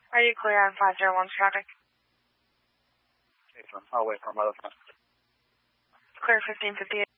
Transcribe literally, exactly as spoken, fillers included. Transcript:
Are you clear on five zero one traffic? Okay, from highway from other front. Clear fifteen fifty-eight.